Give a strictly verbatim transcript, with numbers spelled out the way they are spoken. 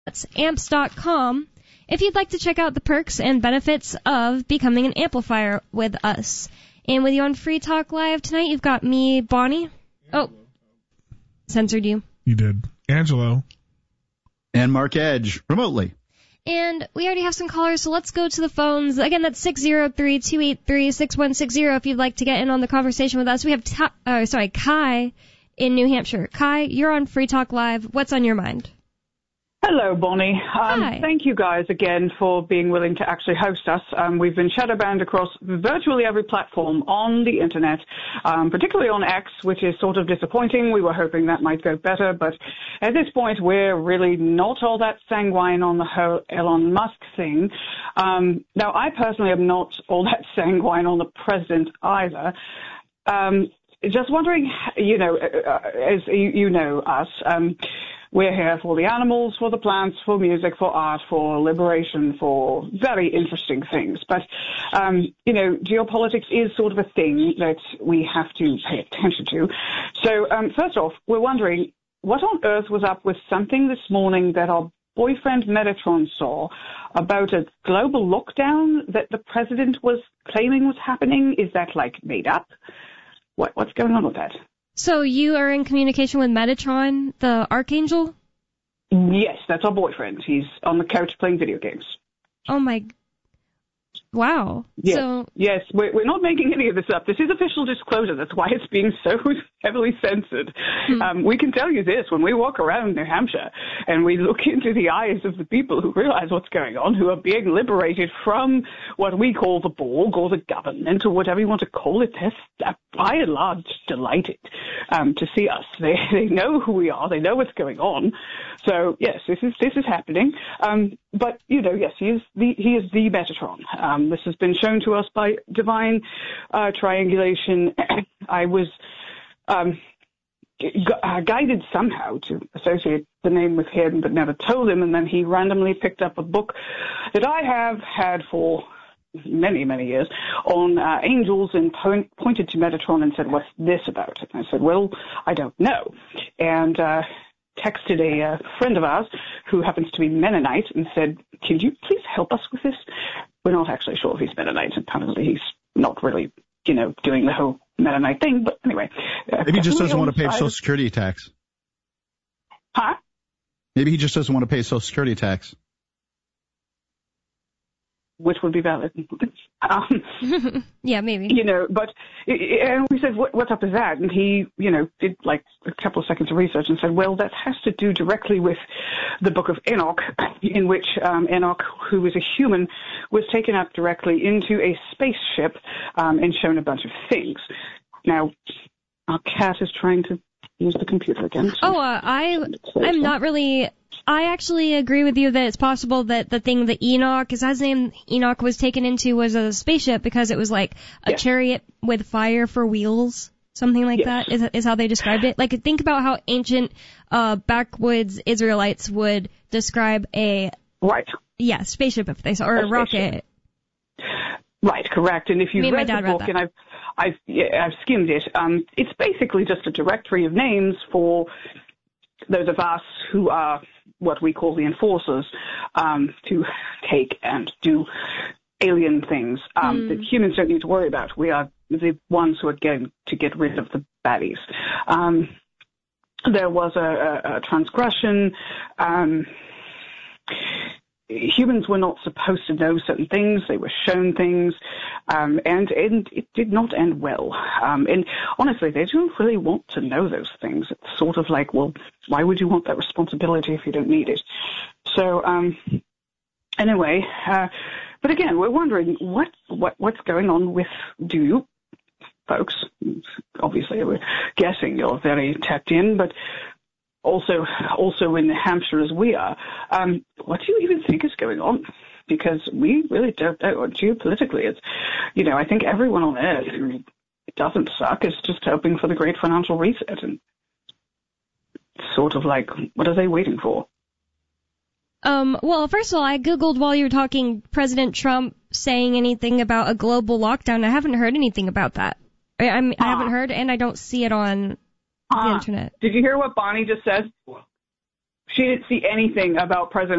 That's amps dot com if you'd like to check out the perks and benefits of becoming an amplifier with us. And with you on Free Talk Live tonight, you've got me, Bonnie. Oh, censored you. You did. Angelo. And Mark Edge, remotely. And we already have some callers, so let's go to the phones. Again, that's six oh three, two eight three, six one six zero if you'd like to get in on the conversation with us. We have, ta- uh, sorry, Kai in New Hampshire. Kai, you're on Free Talk Live. What's on your mind? Hello, Bonnie. Um, Hi. Thank you guys again for being willing to actually host us. Um, we've been shadow banned across virtually every platform on the internet, um, particularly on X, which is sort of disappointing. We were hoping that might go better, but at this point, we're really not all that sanguine on the whole Elon Musk thing. Um, now, I personally am not all that sanguine on the president either. Um, just wondering, you know, uh, as you, you know us, um, we're here for the animals, for the plants, for music, for art, for liberation, for very interesting things. But, um, you know, geopolitics is sort of a thing that we have to pay attention to. So, um, first off, we're wondering, what on earth was up with something this morning that our boyfriend Metatron saw about a global lockdown that the president was claiming was happening? Is that, like, made up? What, what's going on with that? So you are in communication with Metatron, the Archangel? Yes, that's our boyfriend. He's on the couch playing video games. Oh, my... Wow. Yes, So, yes, we're, we're not making any of this up. This is official disclosure. That's why it's being so heavily censored. Hmm. Um, we can tell you this. When we walk around New Hampshire and we look into the eyes of the people who realize what's going on, who are being liberated from what we call the Borg or the government or whatever you want to call it, they're by and large delighted um, to see us. They, they know who we are. They know what's going on. So, yes, this is this is happening. Um, but, you know, yes, he is the, he is the Metatron. Um, this has been shown to us by divine uh, triangulation. I was um, gu- uh, guided somehow to associate the name with him, but never told him. And then he randomly picked up a book that I have had for many, many years on uh, angels and po- pointed to Metatron and said, "What's this about?" And I said, "Well, I don't know." And uh, texted a uh, friend of ours who happens to be Mennonite and said, "Can you please help us with this?" We're not actually sure if he's Mennonite. Apparently he's not really, you know, doing the whole Mennonite thing. But anyway. Uh, Maybe he just doesn't want to pay side. Social Security tax. Huh? Maybe he just doesn't want to pay Social Security tax. Which would be valid. um, yeah, maybe. You know, but, and we said, what, what's up with that? And he, you know, did like a couple of seconds of research and said, well, that has to do directly with the book of Enoch, in which um, Enoch, who was a human, was taken up directly into a spaceship um, and shown a bunch of things. Now, our cat is trying to use the computer again. So oh, uh, I, I'm not really... I actually agree with you that it's possible that the thing that Enoch, is his name, Enoch was taken into was a spaceship because it was like a yes. chariot with fire for wheels, something like yes. that is, is how they described it. Like, think about how ancient uh, backwoods Israelites would describe a right, yeah, spaceship if they saw, or a, a rocket. Right, correct. And if you've Me read and my dad the book, read and I've I've yeah, I've skimmed it, um, it's basically just a directory of names for those of us who are what we call the enforcers, um, to take and do alien things um, mm. that humans don't need to worry about. We are the ones who are going to get rid of the baddies. Um, there was a, a, a transgression. Um, humans were not supposed to know certain things. They were shown things, um, and, and it did not end well. Um, and honestly, they don't really want to know those things. It's sort of like, well, why would you want that responsibility if you don't need it? So um, anyway, uh, but again, we're wondering what, what what's going on with, do you folks, obviously we're guessing you're very tapped in, but also also in New Hampshire as we are, um, what do you even think is going on? Because we really don't know. Geopolitically, it's, you know, I think everyone on Earth who doesn't suck is just hoping for the great financial reset. And it's sort of like, what are they waiting for? Um, well, first of all, I Googled while you were talking President Trump saying anything about a global lockdown. I haven't heard anything about that. I, I'm, I haven't heard, and I don't see it on the uh, internet. Did you hear what Bonnie just said? She didn't see anything about President